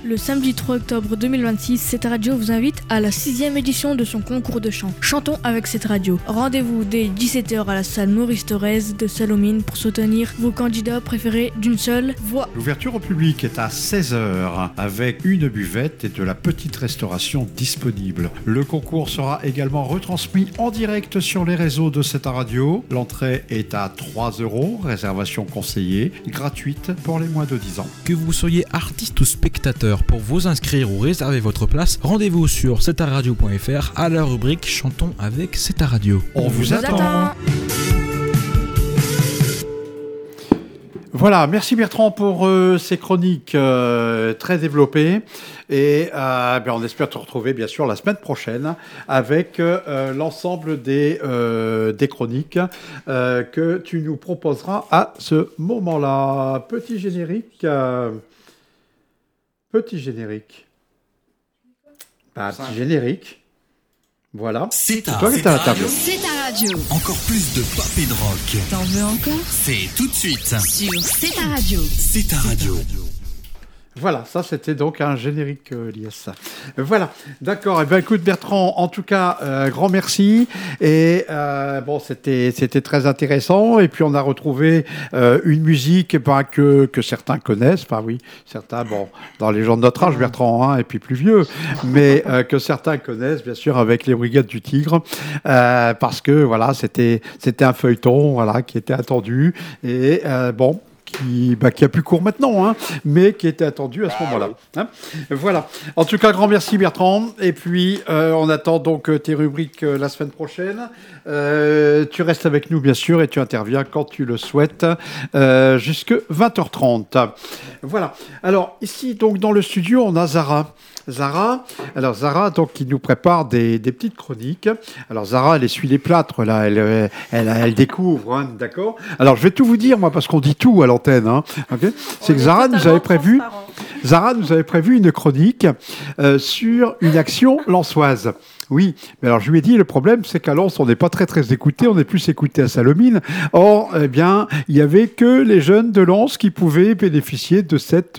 Le samedi 3 octobre 2026, cette radio vous invite à la 6e édition de son concours de chant. Chantons avec cette radio. Rendez-vous dès 17h à la salle Maurice Thorez de Salomine pour soutenir vos candidats préférés d'une seule voix. L'ouverture au public est à 16h avec une buvette et de la petite restauration disponible. Le concours sera également retransmis en direct sur les réseaux de cette radio. L'entrée est à 3 €, réservation conseillée, gratuite pour les moins de 10 ans. Que vous soyez artiste ou spectateur, pour vous inscrire ou réserver votre place, rendez-vous sur setaradio.fr à la rubrique Chantons avec Seta Radio. On vous attend. Voilà, merci Bertrand pour ces chroniques très développées et on espère te retrouver bien sûr la semaine prochaine avec l'ensemble des chroniques que tu nous proposeras à ce moment-là. Petit générique. Petit générique. Voilà. C'est ta toi qui es à la table. C'est ta radio. Encore plus de pop et de rock. T'en veux encore? C'est tout de suite. Sur C'est ta radio. C'est ta radio. Voilà, ça c'était donc un générique liesse. Voilà, d'accord. Eh bien, écoute Bertrand, en tout cas, grand merci. Et bon, c'était très intéressant. Et puis on a retrouvé une musique que certains connaissent. Enfin oui, certains, bon, dans les gens de notre âge, Bertrand, hein, et puis plus vieux, mais que certains connaissent, bien sûr, avec les Brigades du Tigre, parce que voilà, c'était un feuilleton, voilà, qui était attendu. Et bon. Qui a plus cours maintenant, hein, mais qui était attendu à ce moment-là. Hein. Voilà. En tout cas, grand merci Bertrand. Et puis, on attend donc tes rubriques la semaine prochaine. Tu restes avec nous, bien sûr, et tu interviens quand tu le souhaites, jusque 20h30. Voilà. Alors, ici, donc, dans le studio, on a Zara, donc, qui nous prépare des petites chroniques. Alors, Zara, elle essuie les plâtres, là, elle découvre, hein, d'accord. Alors, je vais tout vous dire, moi, parce qu'on dit tout à l'antenne, hein, okay. C'est que Zara nous avait prévu une chronique sur une action lensoise. Oui, mais alors je lui ai dit, le problème, c'est qu'à Lens, on n'est pas très très écouté, on est plus écouté à Salomine. Or, eh bien, il y avait que les jeunes de Lens qui pouvaient bénéficier de cette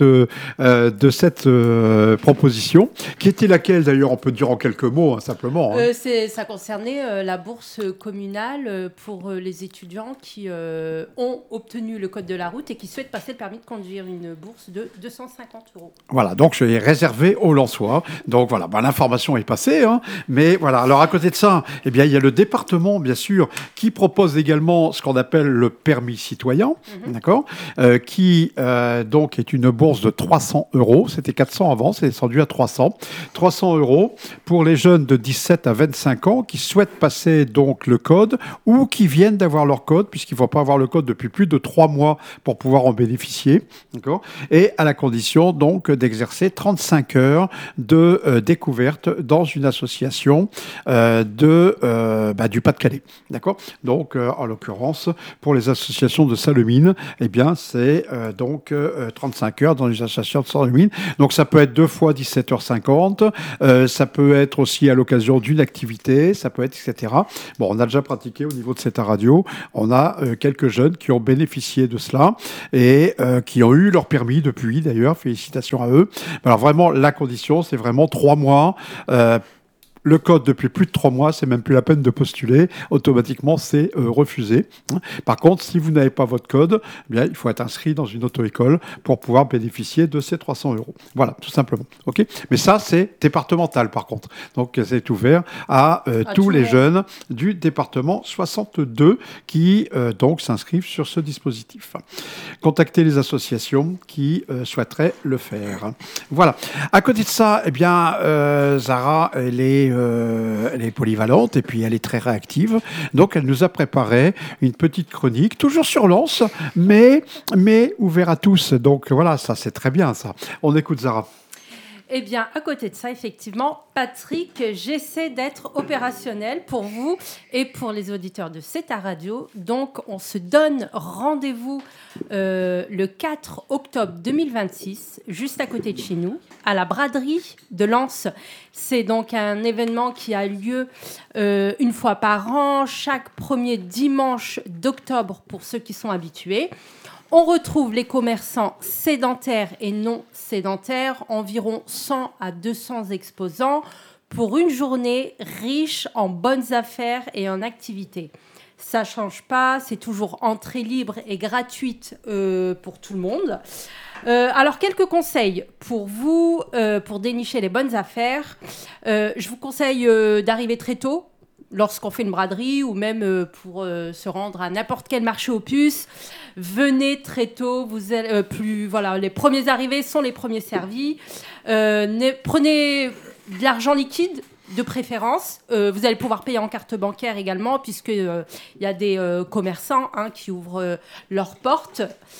proposition, qui était laquelle d'ailleurs, on peut dire en quelques mots, hein, simplement. Hein. Ça concernait la bourse communale pour les étudiants qui ont obtenu le code de la route et qui souhaitent passer le permis de conduire, une bourse de 250 €. Voilà, donc je l'ai réservé aux Lensois. Donc voilà, l'information est passée, hein. Mais voilà, alors à côté de ça, eh bien, il y a le département, bien sûr, qui propose également ce qu'on appelle le permis citoyen, d'accord, qui donc est une bourse de 300 €. C'était 400 avant, c'est descendu à 300. 300 € pour les jeunes de 17 à 25 ans qui souhaitent passer donc le code ou qui viennent d'avoir leur code, puisqu'il ne faut pas avoir le code depuis plus de 3 mois pour pouvoir en bénéficier, d'accord, et à la condition donc d'exercer 35 heures de découverte dans une association du Pas-de-Calais. D'accord ? Donc, en l'occurrence, pour les associations de Salomine, eh bien, c'est 35 heures dans les associations de Salomine. Donc, ça peut être 2 fois 17h50. Ça peut être aussi à l'occasion d'une activité. Ça peut être, etc. Bon, on a déjà pratiqué au niveau de cette radio. On a quelques jeunes qui ont bénéficié de cela et qui ont eu leur permis depuis, d'ailleurs. Félicitations à eux. Alors, vraiment, la condition, c'est vraiment 3 mois. Le code depuis plus de 3 mois, c'est même plus la peine de postuler. Automatiquement, c'est refusé. Par contre, si vous n'avez pas votre code, eh bien, il faut être inscrit dans une auto-école pour pouvoir bénéficier de ces 300 €. Voilà, tout simplement. Ok. Mais ça, c'est départemental, par contre. Donc, c'est ouvert à tous les jeunes du département 62 qui donc s'inscrivent sur ce dispositif. Contactez les associations qui souhaiteraient le faire. Voilà. À côté de ça, eh bien, Zara, elle est polyvalente et puis elle est très réactive. Donc, elle nous a préparé une petite chronique, toujours sur Lens, mais ouvert à tous. Donc, voilà, ça, c'est très bien, ça. On écoute Zara. Eh bien, à côté de ça, effectivement, Patrick, j'essaie d'être opérationnel pour vous et pour les auditeurs de C'est ta radio. Donc, on se donne rendez-vous le 4 octobre 2026, juste à côté de chez nous, à la braderie de Lens. C'est donc un événement qui a lieu une fois par an, chaque premier dimanche d'octobre pour ceux qui sont habitués. On retrouve les commerçants sédentaires et non sédentaires, environ 100 à 200 exposants, pour une journée riche en bonnes affaires et en activités. Ça ne change pas, c'est toujours entrée libre et gratuite pour tout le monde. Alors, quelques conseils pour vous, pour dénicher les bonnes affaires. Je vous conseille d'arriver très tôt, lorsqu'on fait une braderie ou même pour se rendre à n'importe quel marché aux puces. Venez très tôt, vous allez, les premiers arrivés sont les premiers servis. Prenez de l'argent liquide de préférence. Vous allez pouvoir payer en carte bancaire également, puisqu'il y a des commerçants qui ouvrent leurs portes.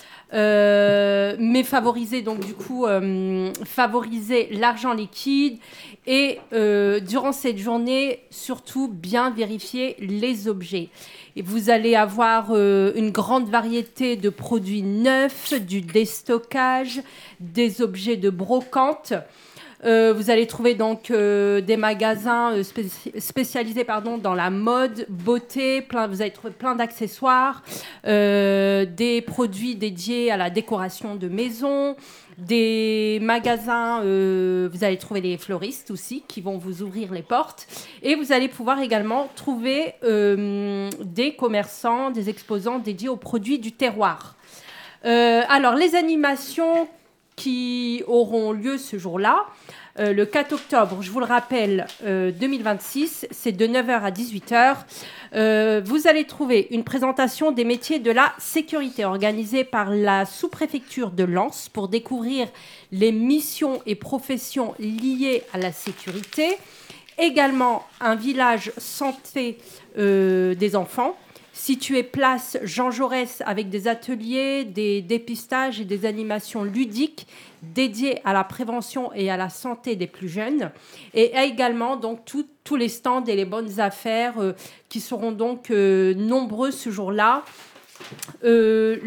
Mais favoriser donc du coup favoriser l'argent liquide et durant cette journée surtout bien vérifier les objets. Et vous allez avoir une grande variété de produits neufs, du déstockage, des objets de brocante. Vous allez trouver donc des magasins spécialisés dans la mode, beauté. Vous allez trouver plein d'accessoires, des produits dédiés à la décoration de maison, des magasins. Vous allez trouver les fleuristes aussi qui vont vous ouvrir les portes. Et vous allez pouvoir également trouver des commerçants, des exposants dédiés aux produits du terroir. Alors, les animations qui auront lieu ce jour-là. Le 4 octobre, je vous le rappelle, 2026, c'est de 9h à 18h. Vous allez trouver une présentation des métiers de la sécurité organisée par la sous-préfecture de Lens pour découvrir les missions et professions liées à la sécurité. Également, un village santé des enfants, situé place Jean Jaurès, avec des ateliers, des dépistages et des animations ludiques dédiées à la prévention et à la santé des plus jeunes. Et également donc tous les stands et les bonnes affaires qui seront donc nombreux ce jour-là. C'est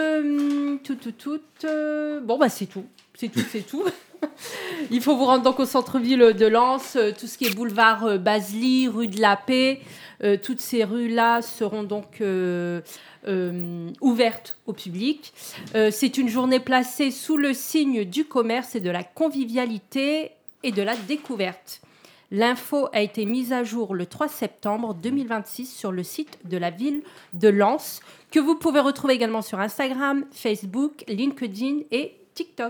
tout. C'est tout. Il faut vous rendre donc au centre-ville de Lens, tout ce qui est boulevard Basely, rue de la Paix. Toutes ces rues-là seront donc ouvertes au public. C'est une journée placée sous le signe du commerce et de la convivialité et de la découverte. L'info a été mise à jour le 3 septembre 2026 sur le site de la ville de Lens, que vous pouvez retrouver également sur Instagram, Facebook, LinkedIn et TikTok.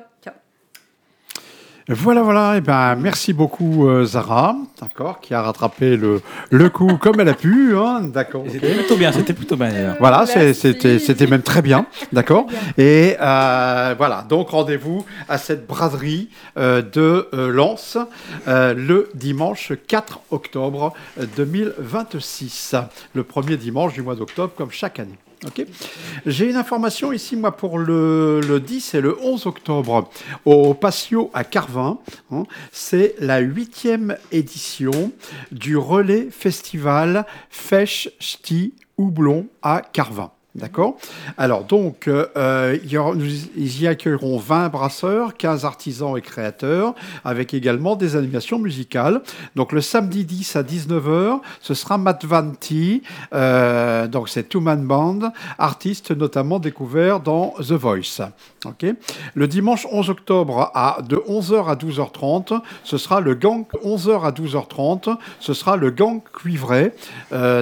Voilà. Merci beaucoup Zara, d'accord, qui a rattrapé le coup comme elle a pu, d'accord. C'était plutôt bien d'ailleurs. Voilà, c'était même très bien, d'accord. Et voilà, donc rendez-vous à cette braderie de Lens le dimanche 4 octobre 2026, le premier dimanche du mois d'octobre comme chaque année. Okay. J'ai une information ici, moi, pour le 10 et le 11 octobre au Patio à Carvin. C'est la 8e édition du relais festival Fèche Ch'ti Houblon à Carvin. D'accord ? Alors, donc, ils y accueilleront 20 brasseurs, 15 artisans et créateurs, avec également des animations musicales. Donc, le samedi 10 à 19h, ce sera Matt Vanti, donc c'est two-man band, artiste notamment découvert dans The Voice. Okay. Le dimanche 11 octobre, de 11h à 12h30, ce sera le gang, 11h à 12h30, ce sera le gang cuivré,